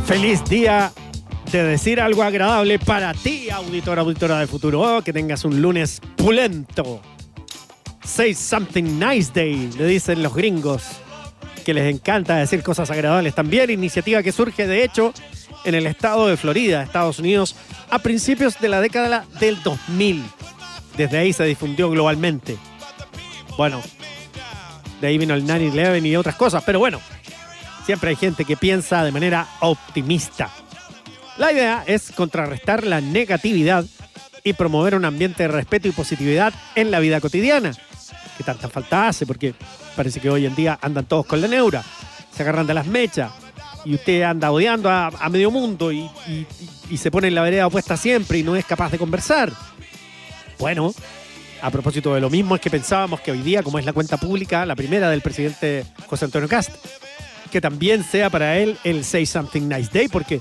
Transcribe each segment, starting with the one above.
Feliz día de decir algo agradable para ti, auditora de futuro. Oh, que tengas un lunes pulento. Say something nice day, le dicen los gringos, que les encanta decir cosas agradables. También iniciativa que surge, de hecho, en el estado de Florida, Estados Unidos, a principios de la década del 2000. Desde ahí se difundió globalmente. Bueno, de ahí vino el 9/11 y otras cosas, pero bueno, siempre hay gente que piensa de manera optimista. La idea es contrarrestar la negatividad y promover un ambiente de respeto y positividad en la vida cotidiana, que tanta falta hace, porque parece que hoy en día andan todos con la neura, se agarran de las mechas, y usted anda odiando a medio mundo y se pone en la vereda opuesta siempre y no es capaz de conversar. Bueno, a propósito de lo mismo, es que pensábamos que hoy día, como es la cuenta pública, la primera del presidente José Antonio Kast, que también sea para él el Say Something Nice Day, porque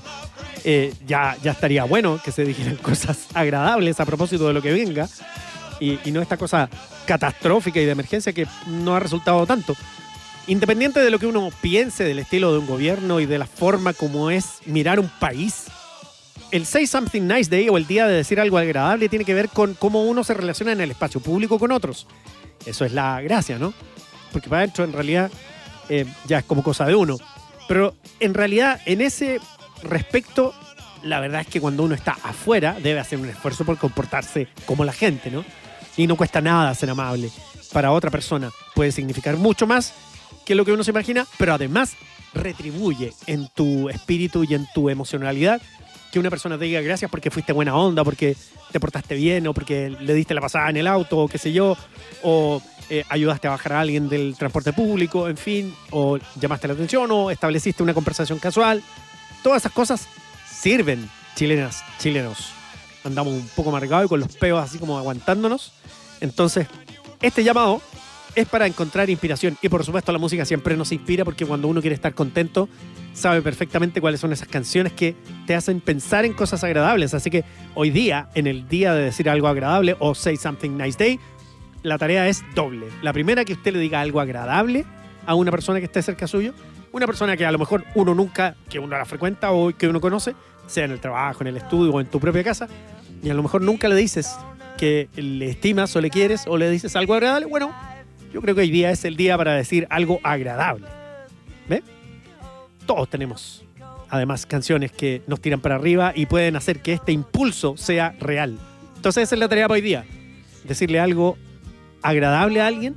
ya estaría bueno que se dijeran cosas agradables a propósito de lo que venga y no esta cosa catastrófica y de emergencia que no ha resultado tanto. Independiente de lo que uno piense del estilo de un gobierno y de la forma como es mirar un país, el Say Something Nice Day o el día de decir algo agradable tiene que ver con cómo uno se relaciona en el espacio público con otros. Eso es la gracia, ¿no? Porque para adentro en realidad ya es como cosa de uno. Pero en realidad en ese respecto, la verdad es que cuando uno está afuera debe hacer un esfuerzo por comportarse como la gente, ¿no? Y no cuesta nada ser amable. Para otra persona puede significar mucho más que lo que uno se imagina, pero además retribuye en tu espíritu y en tu emocionalidad que una persona te diga gracias porque fuiste buena onda, porque te portaste bien, o porque le diste la pasada en el auto, o qué sé yo, o ayudaste a bajar a alguien del transporte público, en fin, o llamaste la atención, o estableciste una conversación casual. Todas esas cosas sirven, chilenas, chilenos. Andamos un poco marcados y con los peos así como aguantándonos. Entonces, este llamado es para encontrar inspiración. Y por supuesto la música siempre nos inspira, porque cuando uno quiere estar contento, sabe perfectamente cuáles son esas canciones que te hacen pensar en cosas agradables. Así que hoy día, en el día de decir algo agradable o Say Something Nice Day, la tarea es doble. La primera, que usted le diga algo agradable a una persona que esté cerca suyo, una persona que a lo mejor uno nunca, que uno la frecuenta o que uno conoce, sea en el trabajo, en el estudio o en tu propia casa, y a lo mejor nunca le dices que le estimas o le quieres o le dices algo agradable. Bueno, yo creo que hoy día es el día para decir algo agradable. ¿Ve? Todos tenemos, además, canciones que nos tiran para arriba y pueden hacer que este impulso sea real. Entonces esa es la tarea para hoy día. Decirle algo agradable a alguien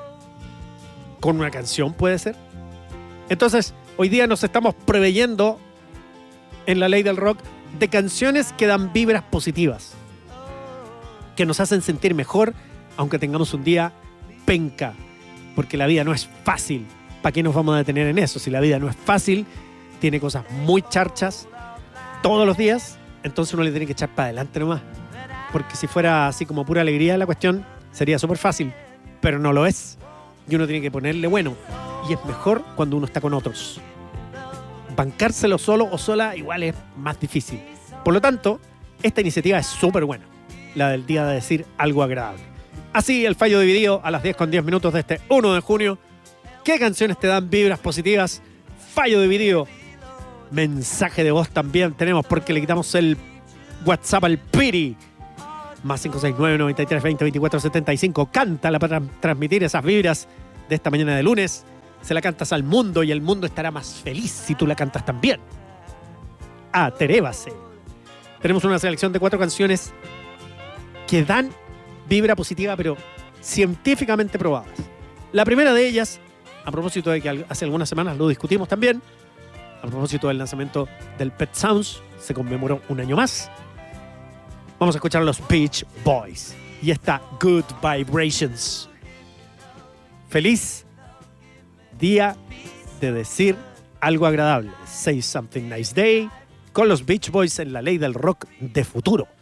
con una canción, puede ser. Entonces, hoy día nos estamos preveyendo en la ley del rock de canciones que dan vibras positivas, que nos hacen sentir mejor, aunque tengamos un día penca, porque la vida no es fácil. ¿Para qué nos vamos a detener en eso? Si la vida no es fácil, tiene cosas muy charchas todos los días, entonces uno le tiene que echar para adelante nomás. Porque si fuera así como pura alegría la cuestión, sería súper fácil, pero no lo es. Y uno tiene que ponerle bueno. Y es mejor cuando uno está con otros. Bancárselo solo o sola igual es más difícil. Por lo tanto, esta iniciativa es súper buena, la del día de decir algo agradable. Así, el fallo dividido a las 10:10 de este 1 de junio. ¿Qué canciones te dan vibras positivas? Fallo dividido. Mensaje de voz también tenemos, porque le quitamos el WhatsApp al Piri. Más 569-93-20-24-75. Cántala para transmitir esas vibras de esta mañana de lunes. Se la cantas al mundo y el mundo estará más feliz si tú la cantas también. Atrévase. Tenemos una selección de 4 canciones que dan vibra positiva, pero científicamente probadas. La primera de ellas, a propósito de que hace algunas semanas lo discutimos también, a propósito del lanzamiento del Pet Sounds, se conmemoró un año más. Vamos a escuchar a los Beach Boys y esta Good Vibrations. Feliz día de decir algo agradable. Say Something Nice Day con los Beach Boys en la ley del rock de futuro.